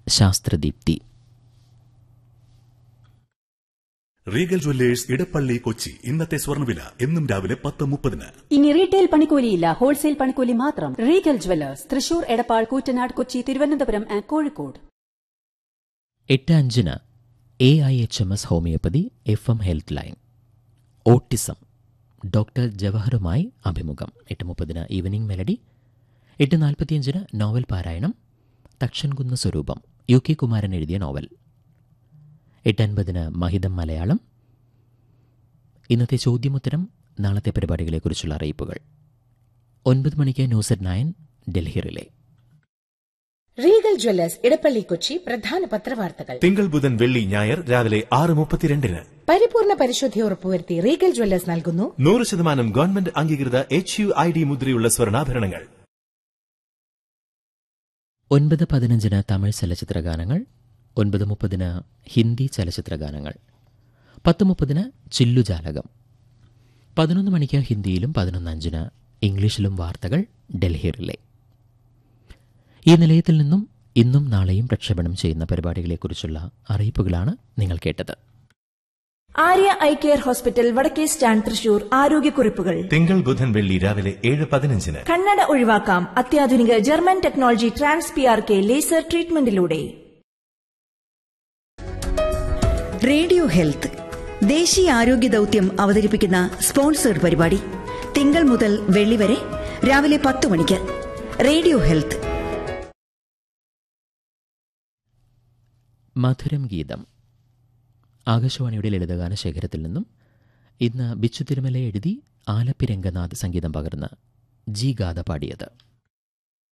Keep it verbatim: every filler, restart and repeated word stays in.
ശാസ്ത്രദീപ്തി. Regal Jewellers Edappally Kochi. ഇന്നത്തെ സ്വർണ്ണവില എന്നും രാവിലെ പത്ത് മുപ്പതിന്. ഇനി റീറ്റെയിൽ പണിക്കൂലിയില്ല, ഹോൾസെയിൽ പണിക്കൂലി മാത്രം. Regal Jewellers, Thrissur, Edappal, Koottanad, Kochi, Thiruvananthapuram and Kozhikode. എട്ട് അഞ്ചിന് A I H M S homeopathy F M health line. Autism, doctor ജവഹറുമായി അഭിമുഖം. എട്ട് മുപ്പതിന് ഈവനിംഗ് മെലഡി. എട്ട് നാൽപ്പത്തിയഞ്ചിന് നോവൽ പാരായണം തക്ഷൻകുന്ന് സ്വരൂപം, യു കെ കുമാരൻ എഴുതിയ നോവൽ. എട്ട് അൻപതിന് മഹിതം മലയാളം. ഇന്നത്തെ ചോദ്യമുത്തരം, നാളത്തെ പരിപാടികളെക്കുറിച്ചുള്ള അറിയിപ്പുകൾ. ഒൻപത് മണിക്ക് news at nine Delhi relay. Regal Jewellers Edappally Kochi. പ്രധാന പത്രവാർത്തകൾ തിങ്കൾ ബുധൻ വെള്ളി ഞായർ രാവിലെ ആറ് മുപ്പത്തിരണ്ടിന്. പരിപൂർണ പരിശുദ്ധി ഉറപ്പുവരുത്തി റീഗൽ ജ്വല്ലേഴ്സ് നൽകുന്നു നൂറ് ശതമാനം ഗവൺമെന്റ് അംഗീകൃത എച്ച് യു ഐ ഡി മുദ്രയുള്ള സ്വർണ്ണാഭരണങ്ങൾ. ഒൻപത് പതിനഞ്ചിന് തമിഴ് ചലച്ചിത്രഗാനങ്ങൾ. ഒൻപത് മുപ്പതിന് ഹിന്ദി ചലച്ചിത്രഗാനങ്ങൾ. പത്ത് മുപ്പതിന് ചില്ലുജാലകം. പതിനൊന്ന് മണിക്ക് ഹിന്ദിയിലും പതിനൊന്ന് അഞ്ചിന് ഇംഗ്ലീഷിലും വാർത്തകൾ ഡൽഹി റിലേ. ഈ നിലയത്തിൽ നിന്നും ഇന്നും നാളെയും പ്രക്ഷേപണം ചെയ്യുന്ന പരിപാടികളെക്കുറിച്ചുള്ള അറിയിപ്പുകളാണ് നിങ്ങൾ കേട്ടത്. ആര്യ ഐ കെയർ ഹോസ്പിറ്റൽ, വടക്കേ സ്റ്റാൻഡ്, തൃശൂർ. ആരോഗ്യക്കുറിപ്പുകൾ തിങ്കൾ ബുധൻ വെള്ളി രാവിലെ ഏഴ് പതിനഞ്ചിന്. കണ്ണട ഒഴിവാക്കാം അത്യാധുനിക German technology trans P R K laser ട്രീറ്റ്മെന്റിലൂടെ. Radio health ദേശീയ ആരോഗ്യ ദൌത്യം അവതരിപ്പിക്കുന്ന സ്പോൺസേഡ് പരിപാടി തിങ്കൾ മുതൽ വെള്ളി വരെ രാവിലെ പത്ത് മണിക്ക്. Radio health. മധുരം ഗീതം, ആകാശവാണിയുടെ ലളിതഗാന ശേഖരത്തിൽ നിന്നും. ഇന്ന് ബിച്ചു തിരുമല എഴുതി ആലപ്പി രംഗനാഥ് സംഗീതം പകർന്ന് ജി ഗാഥ പാടിയത്.